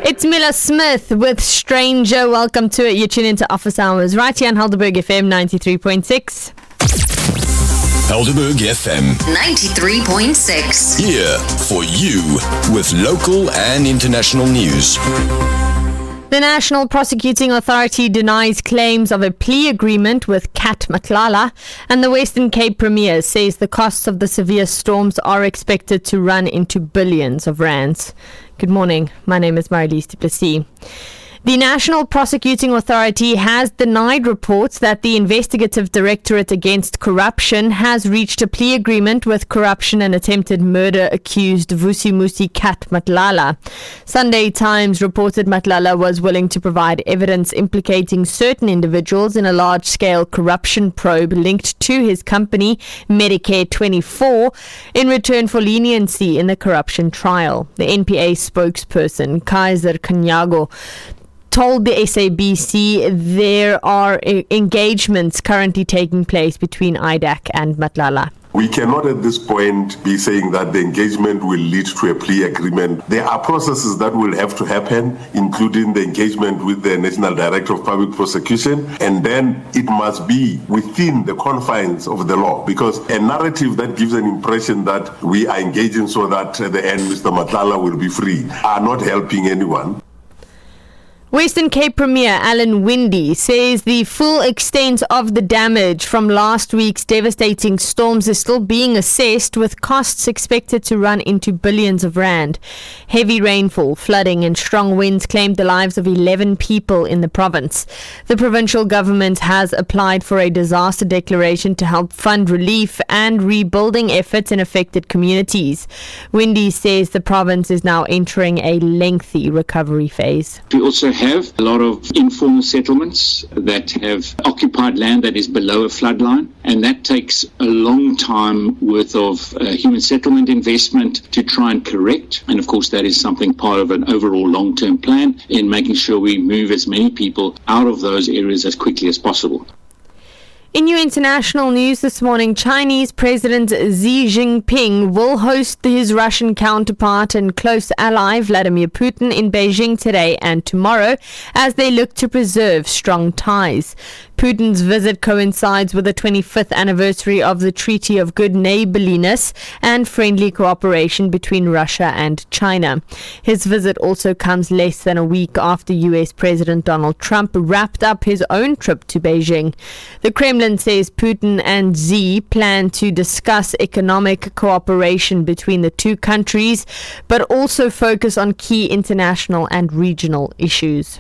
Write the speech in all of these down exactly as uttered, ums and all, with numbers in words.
It's Miller Smith with Stranger. Welcome to it. You're tuning into Office Hours right here on Helderberg F M ninety-three point six. Helderberg F M ninety-three point six. Here for you with local and international news. The National Prosecuting Authority denies claims of a plea agreement with Kat Matlala, and the Western Cape Premier says the costs of the severe storms are expected to run into billions of rands. Good morning. My name is Marilise du Plessis. The National Prosecuting Authority has denied reports that the Investigative Directorate Against Corruption has reached a plea agreement with corruption and attempted murder accused Vusimusi Kat Matlala. Sunday Times reported Matlala was willing to provide evidence implicating certain individuals in a large-scale corruption probe linked to his company, Medicare twenty-four, in return for leniency in the corruption trial. The N P A spokesperson, Kaiser Kanyago, told the S A B C there are engagements currently taking place between I D A C and Matlala. We cannot at this point be saying that the engagement will lead to a plea agreement. There are processes that will have to happen, including the engagement with the National Director of Public Prosecution, and then it must be within the confines of the law, because a narrative that gives an impression that we are engaging so that at the end Mister Matlala will be free are not helping anyone. Western Cape Premier Alan Winde says the full extent of the damage from last week's devastating storms is still being assessed, with costs expected to run into billions of rand. Heavy rainfall, flooding and strong winds claimed the lives of eleven people in the province. The provincial government has applied for a disaster declaration to help fund relief and rebuilding efforts in affected communities. Winde says the province is now entering a lengthy recovery phase. We also have have a lot of informal settlements that have occupied land that is below a floodline, and that takes a long time worth of uh, human settlement investment to try and correct. And of course that is something part of an overall long-term plan in making sure we move as many people out of those areas as quickly as possible. In your international news this morning, Chinese President Xi Jinping will host his Russian counterpart and close ally Vladimir Putin in Beijing today and tomorrow as they look to preserve strong ties. Putin's visit coincides with the twenty-fifth anniversary of the Treaty of Good Neighborliness and Friendly Cooperation between Russia and China. His visit also comes less than a week after U S President Donald Trump wrapped up his own trip to Beijing. The Kremlin says Putin and Xi plan to discuss economic cooperation between the two countries, but also focus on key international and regional issues.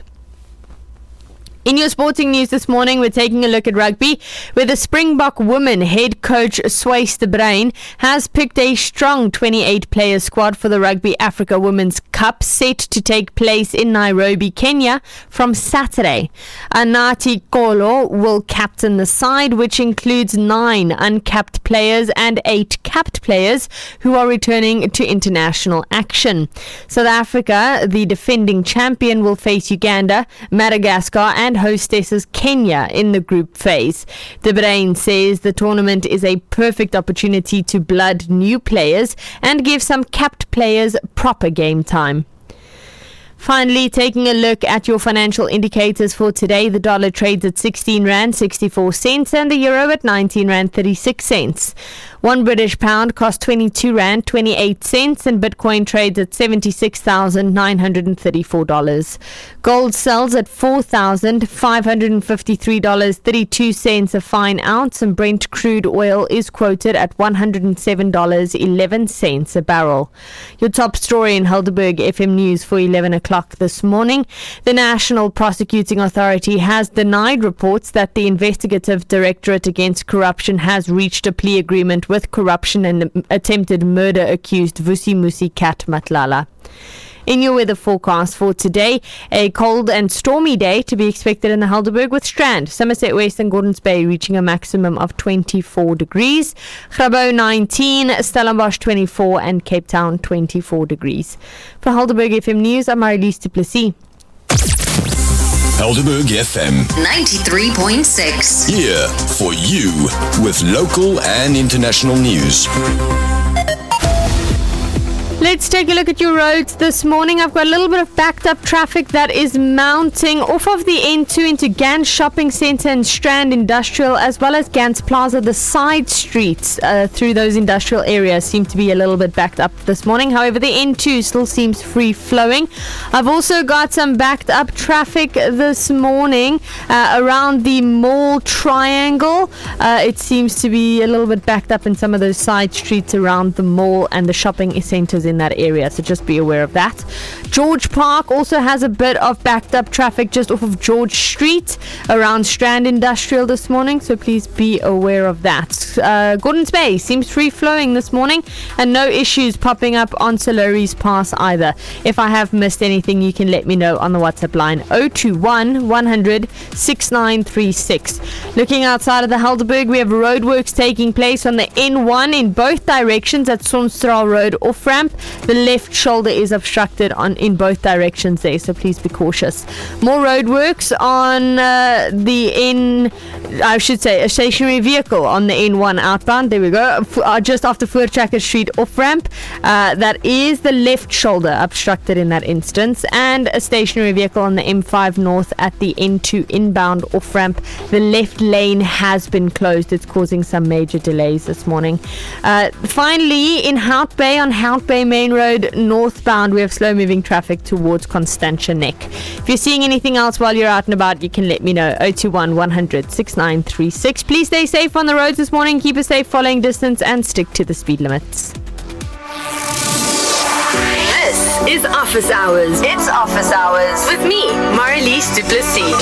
In your sporting news this morning, we're taking a look at rugby, where the Springbok women head coach Swys de Bruin has picked a strong twenty-eight player squad for the Rugby Africa Women's Cup, set to take place in Nairobi, Kenya from Saturday. Anati Kolo will captain the side, which includes nine uncapped players and eight capped players who are returning to international action. South Africa, the defending champion, will face Uganda, Madagascar and hostesses Kenya in the group phase. De Bruin says the tournament is a perfect opportunity to blood new players and give some capped players proper game time. Finally, taking a look at your financial indicators for today, the dollar trades at sixteen rand sixty-four cents and the euro at nineteen rand thirty-six cents. One British pound costs twenty-two rand twenty-eight cents and Bitcoin trades at seventy-six thousand nine hundred thirty-four dollars. Gold sells at four thousand five hundred fifty-three dollars and thirty-two cents a fine ounce, and Brent crude oil is quoted at one hundred seven dollars and eleven cents a barrel. Your top story in Helderberg F M News for eleven o'clock this morning. The National Prosecuting Authority has denied reports that the Investigative Directorate Against Corruption has reached a plea agreement with corruption and attempted murder accused Vusimusi Kat Matlala. In your weather forecast for today, a cold and stormy day to be expected in the Helderberg, with Strand, Somerset West and Gordons Bay reaching a maximum of twenty-four degrees. Grabo nineteen, Stellenbosch twenty-four and Cape Town twenty-four degrees. For Helderberg F M News, I'm Marilise du Plessis. Helderberg F M ninety-three point six. Here for you with local and international news. Let's take a look at your roads this morning. I've got a little bit of backed up traffic that is mounting off of the N two into Gans Shopping Centre and Strand Industrial, as well as Gans Plaza. The side streets uh, through those industrial areas seem to be a little bit backed up this morning. However, the N two still seems free flowing. I've also got some backed up traffic this morning uh, around the Mall Triangle. Uh, it seems to be a little bit backed up in some of those side streets around the mall and the shopping centres in that area, so just be aware of that. George Park also has a bit of backed up traffic just off of George Street around Strand Industrial this morning, so please be aware of that. Uh, Gordons Bay seems free flowing this morning and no issues popping up on Solari's Pass either. If I have missed anything, you can let me know on the WhatsApp line zero two one, one hundred, six nine three six. Looking outside of the Helderberg, we have roadworks taking place on the N one in both directions at Sonstraal Road off ramp. The left shoulder is obstructed on in both directions there, so please be cautious. More roadworks on uh, the N, I should say a stationary vehicle on the N one outbound. There we go, F- uh, just after Voortrekker Street off ramp. Uh, that is the left shoulder obstructed in that instance, and a stationary vehicle on the M five north at the N two inbound off ramp. The left lane has been closed. It's causing some major delays this morning. Uh, finally, in Hout Bay on Hout Bay Main Road northbound, we have slow moving traffic towards Constantia Neck. If you're seeing anything else while you're out and about, you can let me know. zero two one, one hundred, six nine three six. Please stay safe on the roads this morning. Keep a safe following distance and stick to the speed limits. This is Office Hours. It's Office Hours with me, Marlies du Plessis.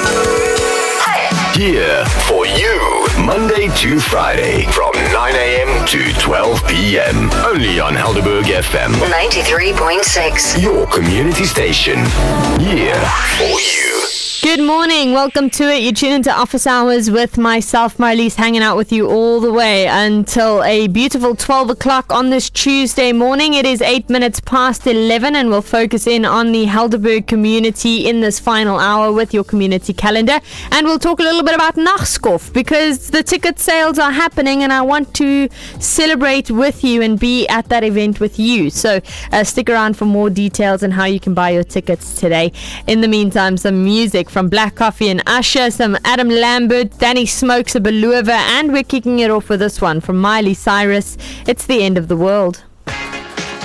Here for you, Monday to Friday, from nine a.m. to twelve p.m. Only on Helderberg F M. ninety-three point six. Your community station. Here for you. Good morning. Welcome to it. You tune into Office Hours with myself, Marlies, hanging out with you all the way until a beautiful twelve o'clock on this Tuesday morning. It is eight minutes past eleven, and we'll focus in on the Helderberg community in this final hour with your community calendar. And we'll talk a little bit about Nagskof, because the ticket sales are happening and I want to celebrate with you and be at that event with you. So uh, stick around for more details on how you can buy your tickets today. In the meantime, some music from Black Coffee and Usher, some Adam Lambert, Danny Smokes, a Belover, and we're kicking it off with this one from Miley Cyrus. It's the end of the world.